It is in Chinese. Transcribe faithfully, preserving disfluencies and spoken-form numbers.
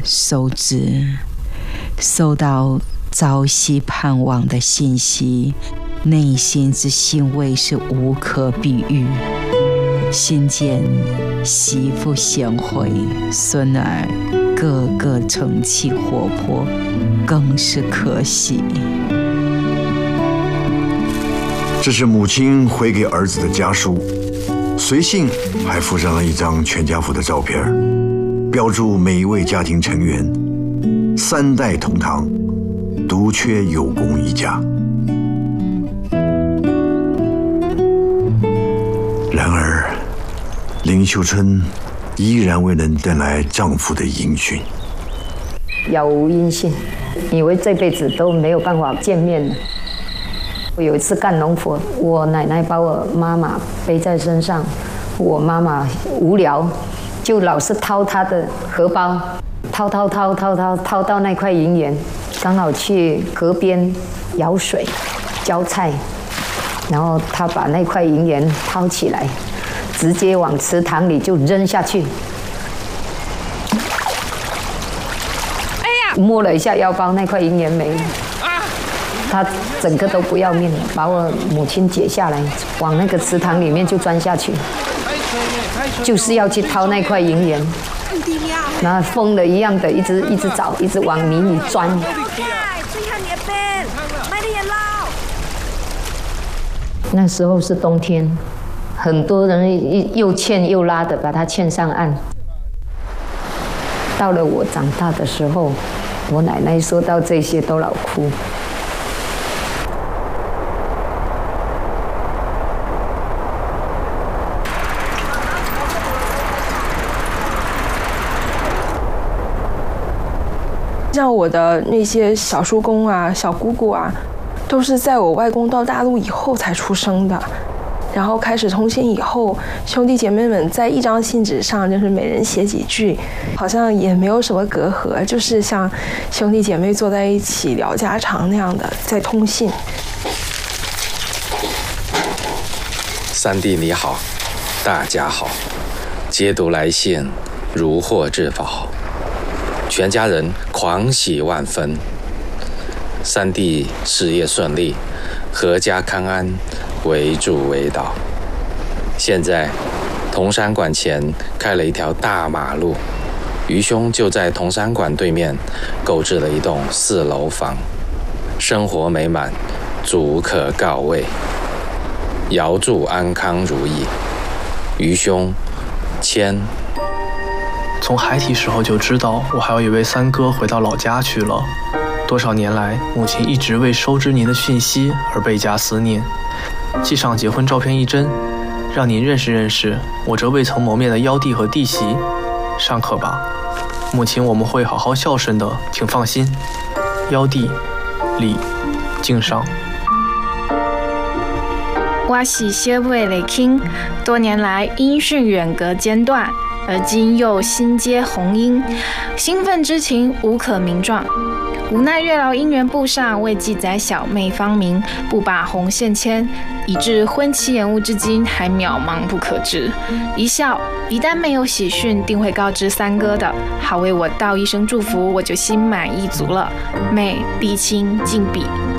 收至，收到朝夕盼望的信息，内心之欣慰是无可比喻。心见媳妇贤惠，孙儿个个成气活泼，更是可喜。 这是母亲回给儿子的家书，随信还附上了一张全家福的照片，标注每一位家庭成员，三代同堂，独缺有功一家。然而，林秀春依然未能等来丈夫的音讯， 杳无音信，以为这辈子都没有办法见面了。我有一次干农活，我奶奶把我妈妈背在身上，我妈妈无聊，就老是掏她的荷包，掏掏掏掏掏掏到那块银元，刚好去河边舀水浇菜，然后她把那块银元掏起来，直接往池塘里就扔下去。哎呀！摸了一下腰包，那块银元没了。他整个都不要命了，把我母亲解下来，往那个池塘里面就钻下去，就是要去掏那块银元。然后疯了一样的，一直一直找，一直往泥里钻。那时候是冬天，很多人又牵又拉的把他牵上岸。到了我长大的时候，我奶奶说到这些都老哭。 像我的那些小叔公啊、小姑姑啊，都是在我外公到大陆以后才出生的。然后开始通信以后，兄弟姐妹们在一张信纸上就是每人写几句，好像也没有什么隔阂，就是像兄弟姐妹坐在一起聊家常那样的在通信。 三弟你好，大家好，接读来信如获至宝，全家人狂喜万分。三弟事业顺利，阖家康安，为主为导。现在铜山馆前开了一条大马路，余兄就在铜山馆对面购置了一栋四楼房，生活美满，足可告慰。遥祝安康如意。余兄签。 从孩提时候就知道我还有一位三哥回到老家去了，多少年来母亲一直为收知您的讯息而倍加思念，寄上结婚照片一帧，让您认识认识我这未曾谋面的幺弟和弟媳，尚可吧？母亲我们会好好孝顺的，请放心。幺弟李敬上。 我是小妹的亲，多年来音讯远隔间断，而今又新接红音，兴奋之情无可名状。无奈月老姻缘簿上未记载小妹芳名，不把红线牵，以致婚期延误至今还渺茫不可知。一笑，一旦没有喜讯，定会告知三哥的，好为我道一声祝福，我就心满意足了。妹弟亲敬笔。